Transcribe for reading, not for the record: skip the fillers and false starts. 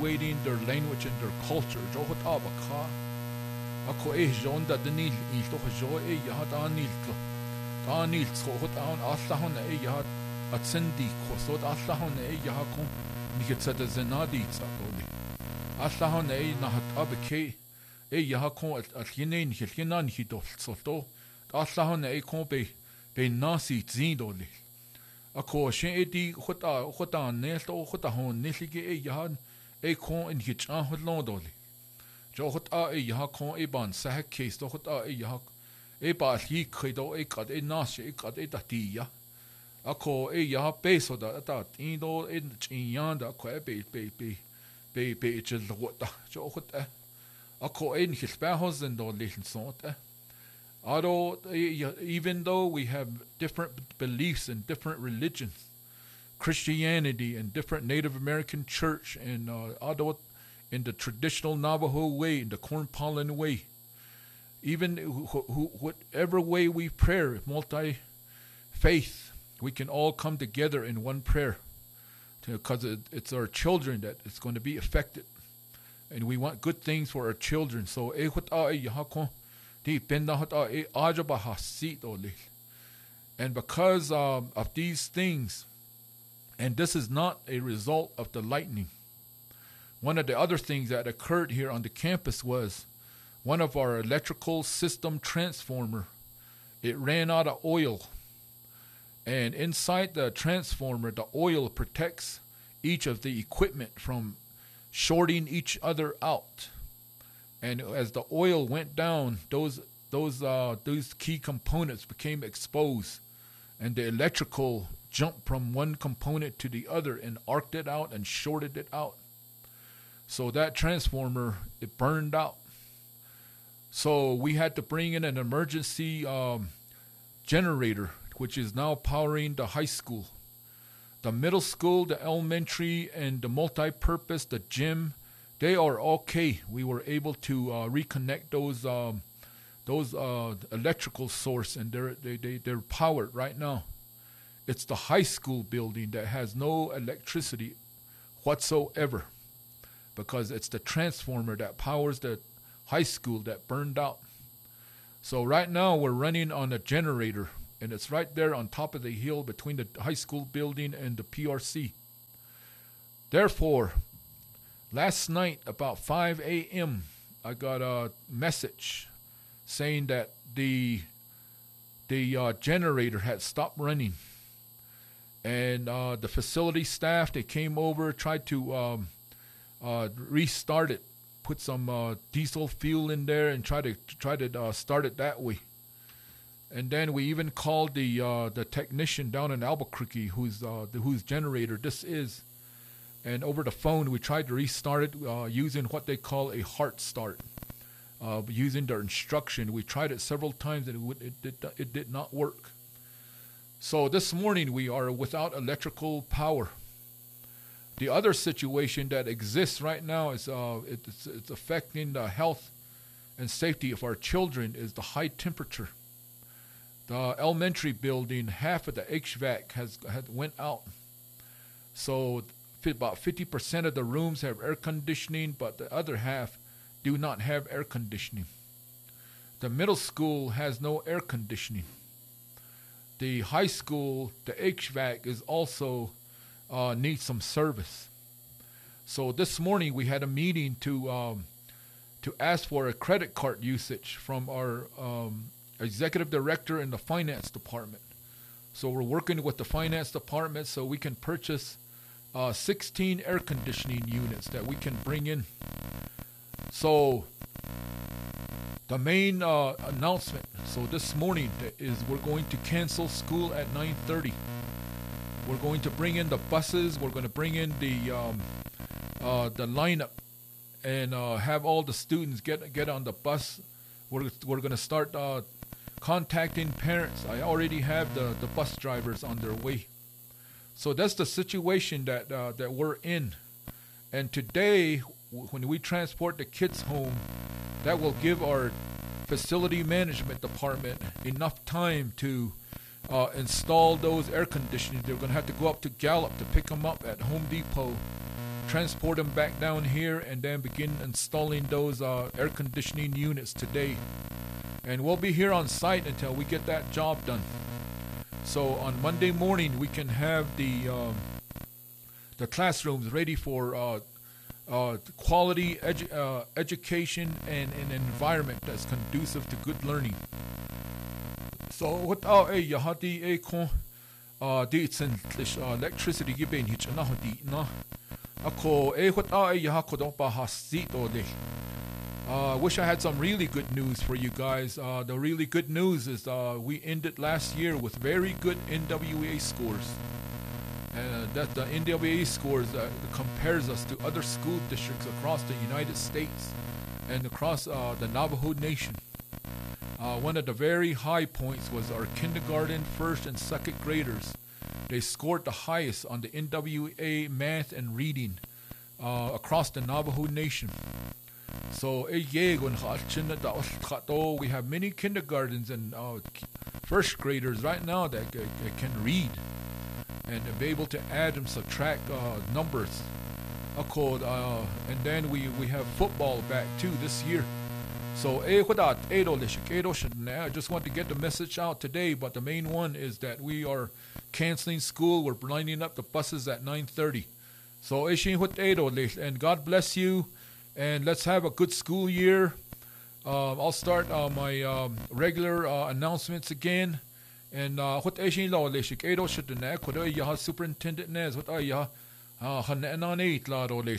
perpetuating their language and their culture. Johot abaka. Ako jonda denil ilto jo yahat anilto. Anil johot an allahon yahat atsendi kosot allahon yahakon niketsada zenadi tsakoli. Allahon nahat abke yahakon alhinen hilhinan hidol soto. Allahon kon be nasi zindoli. Ako shen edi khota nelto khota hon nelige yahan kon in hichan hodlondoli. Jo khota yahakon ban sah case to khota yahak ba hi khido kad nas kad datia. Ako yah peso da indo in chinyanda ko be chelota. Jo khota ako in hisbahos and do little sort. Although, even though we have different beliefs and different religions, Christianity and different Native American church, and although in the traditional Navajo way, in the corn pollen way, even whatever way we pray, multi-faith, we can all come together in one prayer, because it's our children that is going to be affected, and we want good things for our children. So, and because of these things, and this is not a result of the lightning. One of the other things that occurred here on the campus was one of our electrical system transformer, it ran out of oil. And inside the transformer, the oil protects each of the equipment from shorting each other out. And as the oil went down, those key components became exposed, and the electrical jumped from one component to the other and arced it out and shorted it out. So that transformer, it burned out. So we had to bring in an emergency generator, which is now powering the high school. The middle school, the elementary, and the multi-purpose, the gym, they are okay. We were able to reconnect those electrical source, and they're powered right now. It's the high school building that has no electricity whatsoever, because it's the transformer that powers the high school that burned out. So right now we're running on a generator, and it's right there on top of the hill between the high school building and the PRC. Therefore, last night, about 5 a.m., I got a message saying that the generator had stopped running. And the facility staff, they came over, tried to restart it, put some diesel fuel in there and try to start it that way. And then we even called the technician down in Albuquerque, whose generator this is. And over the phone, we tried to restart it using what they call a heart start. Using their instruction, we tried it several times, and it did not work. So this morning, we are without electrical power. The other situation that exists right now is it's affecting the health and safety of our children is the high temperature. The elementary building, half of the HVAC had went out. So about 50% of the rooms have air conditioning, but the other half do not have air conditioning. The middle school has no air conditioning. The high school, the HVAC is also needs some service. So this morning we had a meeting to ask for a credit card usage from our executive director in the finance department. So we're working with the finance department so we can purchase 16 air conditioning units that we can bring in. So the main announcement, so this morning, is we're going to cancel school at 9:30. We're going to bring in the buses. We're going to bring in the lineup and have all the students get on the bus. We're going to start contacting parents. I already have the bus drivers on their way. So that's the situation that we're in. And today, when we transport the kids home, that will give our facility management department enough time to install those air conditioning. They're going to have to go up to Gallup to pick them up at Home Depot, transport them back down here, and then begin installing those air conditioning units today. And we'll be here on site until we get that job done. So on Monday morning, we can have the classrooms ready for quality education and an environment that's conducive to good learning. So without a yahati a con di electricity given hitch na hodi na ako a without a yahako pa hasit o de. Wish I had some really good news for you guys. The really good news is we ended last year with very good NWA scores. That the NWA scores compares us to other school districts across the United States and across the Navajo Nation. One of the very high points was our kindergarten, first and second graders. They scored the highest on the NWA math and reading across the Navajo Nation. So we have many kindergartens and first graders right now that can read and be able to add and subtract numbers. And then we have football back too this year. So I just want to get the message out today, but the main one is that we are canceling school. We're lining up the buses at 9:30. So and God bless you. And let's have a good school year. I'll start my regular announcements again. And what superintendent